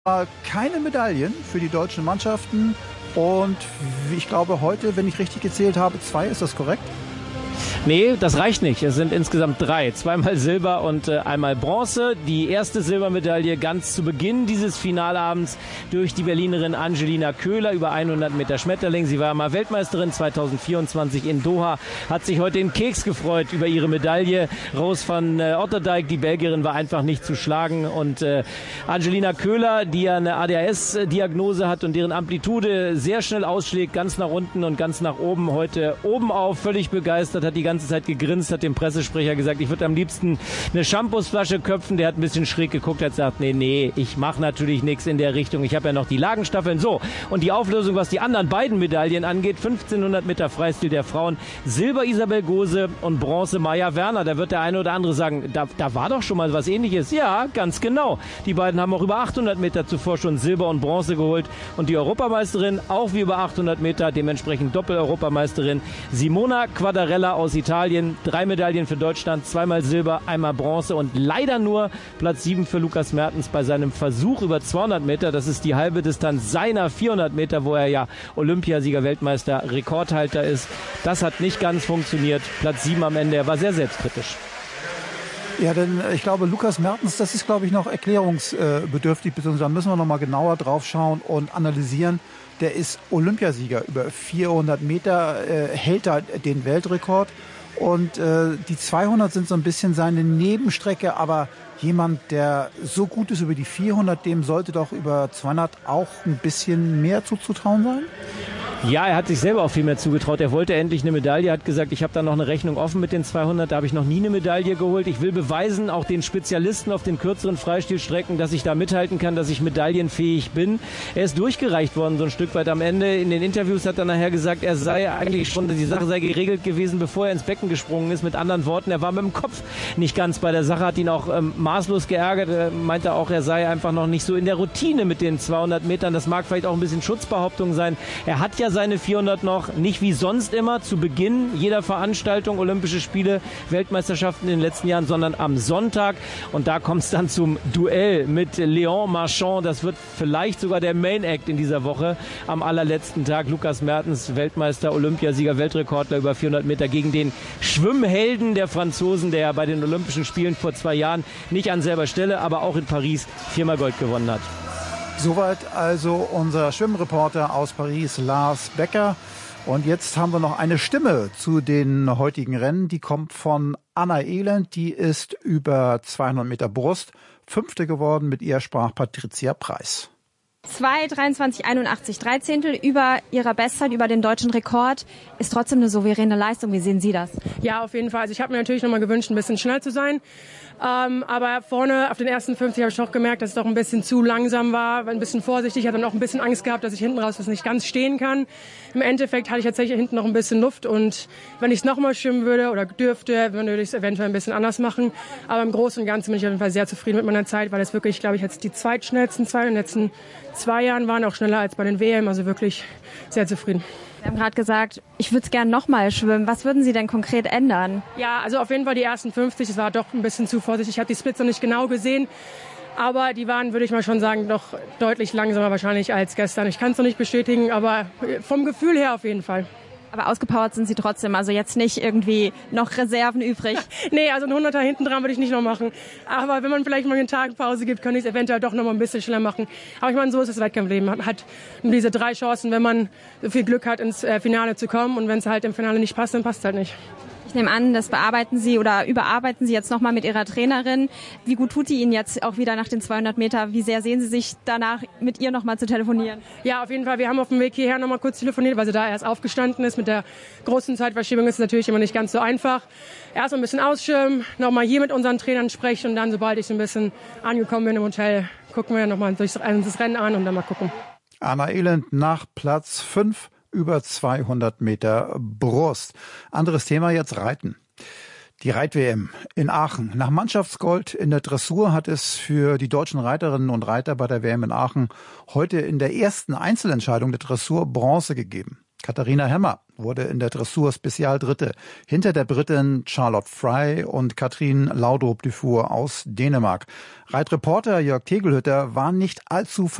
Keine Medaillen für die deutschen Mannschaften und ich glaube heute, wenn ich richtig gezählt habe, 2, ist das korrekt? Nee, das reicht nicht. Es sind insgesamt 3. 2-mal Silber und einmal Bronze. Die erste Silbermedaille ganz zu Beginn dieses Finalabends durch die Berlinerin Angelina Köhler über 100 Meter Schmetterling. Sie war mal Weltmeisterin 2024 in Doha, hat sich heute in Keks gefreut über ihre Medaille. Rose van Otterdijk, die Belgierin, war einfach nicht zu schlagen. Und Angelina Köhler, die ja eine ADHS-Diagnose hat und deren Amplitude sehr schnell ausschlägt, ganz nach unten und ganz nach oben, heute oben auf, völlig begeistert, hat die ganze Zeit gegrinst, hat dem Pressesprecher gesagt, ich würde am liebsten eine Shampoosflasche köpfen. Der hat ein bisschen schräg geguckt, hat gesagt, nee, ich mache natürlich nichts in der Richtung. Ich habe ja noch die Lagenstaffeln. So, und die Auflösung, was die anderen beiden Medaillen angeht, 1500 Meter Freistil der Frauen, Silber Isabel Gose und Bronze Maja Werner. Da wird der eine oder andere sagen, da war doch schon mal was Ähnliches. Ja, ganz genau. Die beiden haben auch über 800 Meter zuvor schon Silber und Bronze geholt. Und die Europameisterin, auch wie über 800 Meter, dementsprechend Doppel-Europameisterin, Simona Quadarella aus Italien, 3 Medaillen für Deutschland, 2-mal Silber, einmal Bronze und leider nur Platz 7 für Lukas Mertens bei seinem Versuch über 200 Meter. Das ist die halbe Distanz seiner 400 Meter, wo er ja Olympiasieger, Weltmeister, Rekordhalter ist. Das hat nicht ganz funktioniert. Platz 7 am Ende, er war sehr selbstkritisch. Ja, denn ich glaube, Lukas Mertens, das ist, glaube ich, noch erklärungsbedürftig, beziehungsweise da müssen wir noch mal genauer drauf schauen und analysieren. Der ist Olympiasieger über 400 Meter, hält da den Weltrekord. Und die 200 sind so ein bisschen seine Nebenstrecke, aber jemand, der so gut ist über die 400, dem sollte doch über 200 auch ein bisschen mehr zuzutrauen sein? Ja, er hat sich selber auch viel mehr zugetraut. Er wollte endlich eine Medaille, hat gesagt, ich habe da noch eine Rechnung offen mit den 200, da habe ich noch nie eine Medaille geholt. Ich will beweisen, auch den Spezialisten auf den kürzeren Freistilstrecken, dass ich da mithalten kann, dass ich medaillenfähig bin. Er ist durchgereicht worden, so ein Stück weit am Ende. In den Interviews hat er nachher gesagt, er sei eigentlich schon, die Sache sei geregelt gewesen, bevor er ins Becken gesprungen ist. Mit anderen Worten, er war mit dem Kopf nicht ganz bei der Sache, hat ihn auch maßlos geärgert. Er meinte auch, er sei einfach noch nicht so in der Routine mit den 200 Metern. Das mag vielleicht auch ein bisschen Schutzbehauptung sein. Er hat ja seine 400 noch, nicht wie sonst immer zu Beginn jeder Veranstaltung, Olympische Spiele, Weltmeisterschaften in den letzten Jahren, sondern am Sonntag. Und da kommt es dann zum Duell mit Léon Marchand. Das wird vielleicht sogar der Main Act in dieser Woche am allerletzten Tag. Lukas Mertens, Weltmeister, Olympiasieger, Weltrekordler über 400 Meter gegen den Schwimmhelden der Franzosen, der bei den Olympischen Spielen vor 2 Jahren nicht an selber Stelle, aber auch in Paris 4-mal Gold gewonnen hat. Soweit also unser Schwimmreporter aus Paris, Lars Becker. Und jetzt haben wir noch eine Stimme zu den heutigen Rennen. Die kommt von Anna Elend. Die ist über 200 Meter Brust 5. geworden. Mit ihr sprach Patricia Preis. 2:23,81, 3 über ihrer Bestzeit, über den deutschen Rekord, ist trotzdem eine souveräne Leistung. Wie sehen Sie das? Ja, auf jeden Fall. Also ich habe mir natürlich nochmal gewünscht, ein bisschen schnell zu sein. Aber vorne auf den ersten 50 habe ich doch gemerkt, dass es doch ein bisschen zu langsam war, ein bisschen vorsichtig. Ich hatte dann auch ein bisschen Angst gehabt, dass ich hinten raus das nicht ganz stehen kann. Im Endeffekt hatte ich tatsächlich hinten noch ein bisschen Luft und wenn ich es nochmal schwimmen würde oder dürfte, würde ich es eventuell ein bisschen anders machen. Aber im Großen und Ganzen bin ich auf jeden Fall sehr zufrieden mit meiner Zeit, weil es wirklich, glaube ich, jetzt die zweitschnellsten 2 in den letzten 2 Jahren waren, auch schneller als bei den WM, also wirklich sehr zufrieden. Sie haben gerade gesagt, ich würde es gerne nochmal schwimmen. Was würden Sie denn konkret ändern? Ja, also auf jeden Fall die ersten 50, das war doch ein bisschen zu vorsichtig. Ich habe die Splits noch nicht genau gesehen, aber die waren, würde ich mal schon sagen, doch deutlich langsamer wahrscheinlich als gestern. Ich kann es noch nicht bestätigen, aber vom Gefühl her auf jeden Fall. Aber ausgepowert sind Sie trotzdem, also jetzt nicht irgendwie noch Reserven übrig? Nee, also ein 100er hinten dran würde ich nicht noch machen. Aber wenn man vielleicht mal einen Tag Pause gibt, könnte ich es eventuell doch noch mal ein bisschen schneller machen. Aber ich meine, so ist das Wettkampfleben. Man hat nur diese 3 Chancen, wenn man so viel Glück hat, ins Finale zu kommen. Und wenn es halt im Finale nicht passt, dann passt es halt nicht. Ich nehme an, das bearbeiten Sie oder überarbeiten Sie jetzt nochmal mit Ihrer Trainerin. Wie gut tut die Ihnen jetzt auch wieder nach den 200 Meter? Wie sehr sehen Sie sich danach, mit ihr nochmal zu telefonieren? Ja, auf jeden Fall. Wir haben auf dem Weg hierher nochmal kurz telefoniert, weil sie da erst aufgestanden ist. Mit der großen Zeitverschiebung ist es natürlich immer nicht ganz so einfach. Erst mal ein bisschen ausschirmen, nochmal hier mit unseren Trainern sprechen und dann, sobald ich so ein bisschen angekommen bin im Hotel, gucken wir nochmal das Rennen an und dann mal gucken. Anna Elend nach Platz 5. Über 200 Meter Brust. Anderes Thema jetzt Reiten. Die Reit-WM in Aachen. Nach Mannschaftsgold in der Dressur hat es für die deutschen Reiterinnen und Reiter bei der WM in Aachen heute in der ersten Einzelentscheidung der Dressur Bronze gegeben. Katharina Hemmer wurde in der Dressur Spezial Dritte, hinter der Britin Charlotte Fry und Katrin Laudrup-Dufour aus Dänemark. Reitreporter Jörg Tegelhütter war nicht allzu